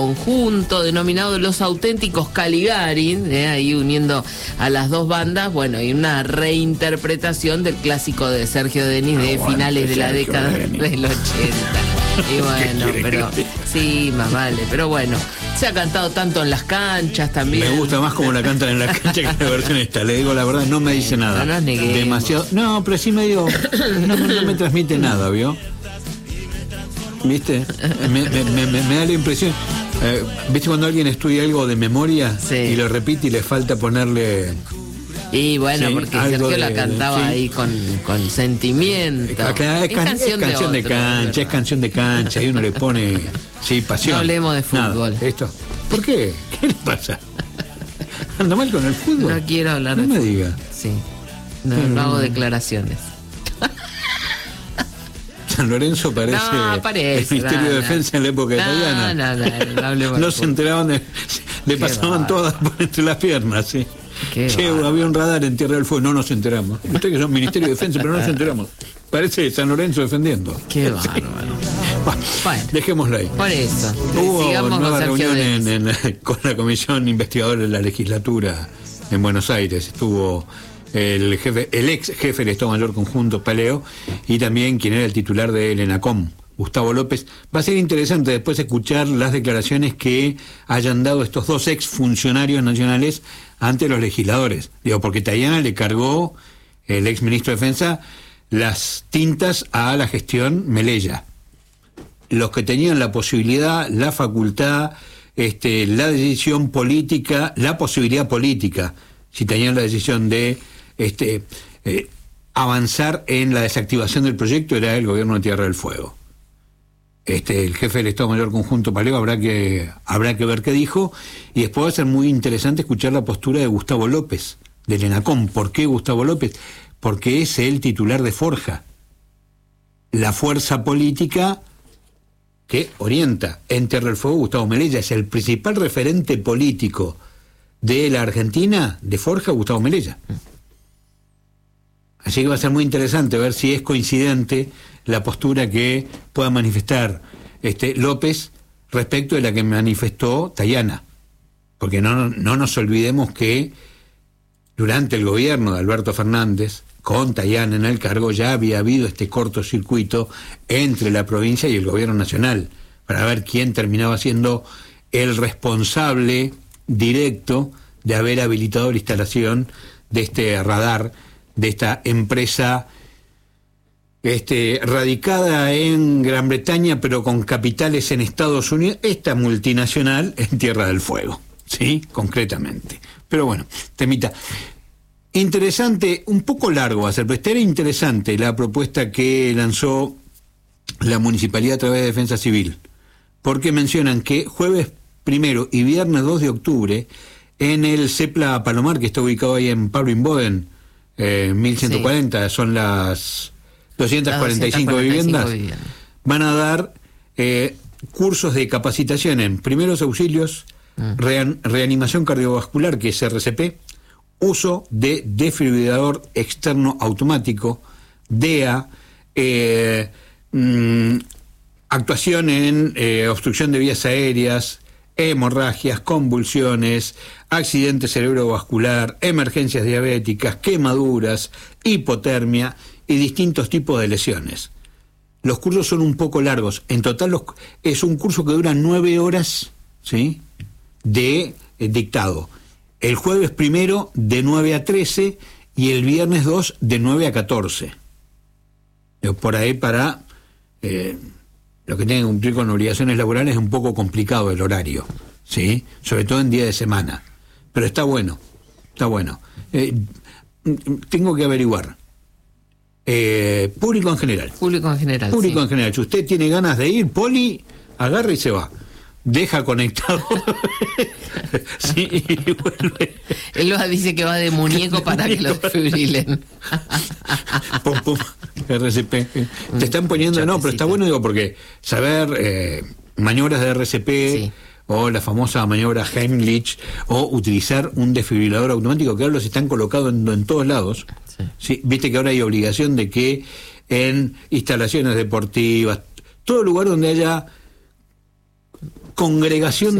conjunto denominado Los Auténticos Caligari, ahí uniendo a las dos bandas, bueno, y una reinterpretación del clásico de Sergio Denis de finales de la década del 80. Y bueno, pero sí, más vale, pero bueno, se ha cantado tanto en las canchas también. Me gusta más como la cantan en las canchas que la versión esta, le digo la verdad, no me dice nada. No nos neguemos. Demasiado, no, pero sí medio, no me transmite nada, ¿vio? ¿Viste? Me da la impresión, ¿viste cuando alguien estudia algo de memoria y lo repite y le falta ponerle... Y bueno, sí, porque Sergio la cantaba ahí con sentimiento. Es canción de cancha, es canción de cancha, y uno le pone pasión. No hablemos de fútbol. Nada, esto. ¿Por qué? ¿Qué le pasa? ¿Anda mal con el fútbol? No quiero hablar de fútbol. fútbol. No me diga. Sí. No hago declaraciones. San Lorenzo parece el Ministerio de Defensa en la época italiana. No hablemos no se enteraban le pasaban todas por entre las piernas, sí. Había un radar en Tierra del Fuego, no nos enteramos. Ustedes que son Ministerio de Defensa, pero no nos enteramos. Parece San Lorenzo defendiendo. Qué bárbaro. Bueno, dejémoslo ahí. Por eso. Hubo nueva reunión con la Comisión Investigadora de la Legislatura en Buenos Aires. Estuvo el ex jefe del Estado Mayor Conjunto Paleo y también quien era el titular del ENACOM, Gustavo López. Va a ser interesante después escuchar las declaraciones que hayan dado estos dos ex funcionarios nacionales ante los legisladores. Porque Tayana le cargó, el ex ministro de Defensa, las tintas a la gestión Melella. Los que tenían la posibilidad, la facultad, la decisión política, la posibilidad política, si tenían la decisión de avanzar en la desactivación del proyecto, era el gobierno de Tierra del Fuego. El jefe del Estado Mayor Conjunto Paleo habrá que ver qué dijo, y después va a ser muy interesante escuchar la postura de Gustavo López, del ENACOM. ¿Por qué Gustavo López? Porque es el titular de Forja, la fuerza política que orienta en Tierra del Fuego. Gustavo Melella es el principal referente político de la Argentina, de Forja, Gustavo Melella. Así que va a ser muy interesante ver si es coincidente la postura que pueda manifestar López respecto de la que manifestó Tayana. Porque no nos olvidemos que durante el gobierno de Alberto Fernández, con Tayana en el cargo, ya había habido este cortocircuito entre la provincia y el gobierno nacional, para ver quién terminaba siendo el responsable directo de haber habilitado la instalación de este radar, de esta empresa radicada en Gran Bretaña, pero con capitales en Estados Unidos, esta multinacional en Tierra del Fuego, ¿sí? Concretamente. Pero bueno, temita interesante, un poco largo va a ser, pero era interesante la propuesta que lanzó la Municipalidad a través de Defensa Civil, porque mencionan que jueves 1 y viernes 2 de octubre, en el CEPLA Palomar, que está ubicado ahí en Pablo Inboden, 1140, sí. Son las 245 viviendas, van a dar cursos de capacitación en primeros auxilios, reanimación cardiovascular, que es RCP, uso de desfibrilador externo automático, DEA, actuación en obstrucción de vías aéreas, hemorragias, convulsiones, accidente cerebrovascular, emergencias diabéticas, quemaduras, hipotermia y distintos tipos de lesiones. Los cursos son un poco largos. En total es un curso que dura 9 horas, ¿sí?, de dictado. El jueves 1 de 9 a 13 y el viernes 2 de 9 a 14. Por ahí para los que tienen que cumplir con obligaciones laborales es un poco complicado el horario, ¿sí? Sobre todo en día de semana. Pero está bueno, está bueno. Tengo que averiguar. Público en general. Público en general. Público en general. Si usted tiene ganas de ir, Poli, agarra y se va. Deja conectado. Sí, y vuelve. Él dice que va de muñeco para que lo desfibrilen. Pum, pum, RCP. Te están poniendo, no, pero está bueno, digo, porque saber maniobras de RCP, sí, o la famosa maniobra Heimlich, o utilizar un desfibrilador automático, que ahora los están colocados en todos lados. Sí. Sí, viste que ahora hay obligación de que en instalaciones deportivas, todo lugar donde haya congregación